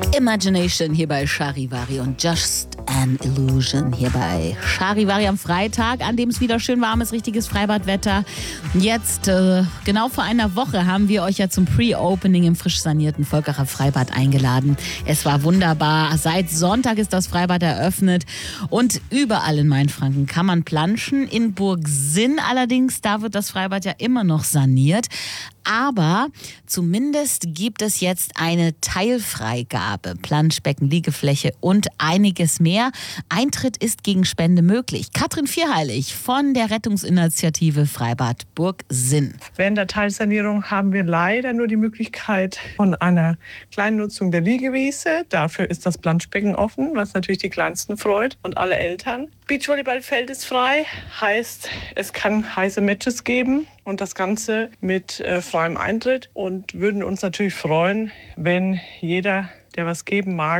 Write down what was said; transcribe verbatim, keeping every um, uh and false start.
Imagination hier bei Charivari und Just an Illusion hier bei Charivari am Freitag, an dem es wieder schön warm ist, richtiges Freibadwetter. Jetzt, äh, genau vor einer Woche, haben wir euch ja zum Pre-Opening im frisch sanierten Volkacher Freibad eingeladen. Es war wunderbar. Seit Sonntag ist das Freibad eröffnet und überall in Mainfranken kann man planschen. In Burgsinn allerdings, da wird das Freibad ja immer noch saniert. Aber zumindest gibt es jetzt eine Teilfreigabe, Planschbecken, Liegefläche und einiges mehr. Eintritt ist gegen Spende möglich. Katrin Vierheilig von der Rettungsinitiative Freibad Burgsinn. Während der Teilsanierung haben wir leider nur die Möglichkeit von einer kleinen Nutzung der Liegewiese. Dafür ist das Planschbecken offen, was natürlich die Kleinsten freut und alle Eltern. Beachvolleyballfeld ist frei, heißt, es kann heiße Matches geben und das Ganze mit äh, freiem Eintritt, und würden uns natürlich freuen, wenn jeder, der was geben mag,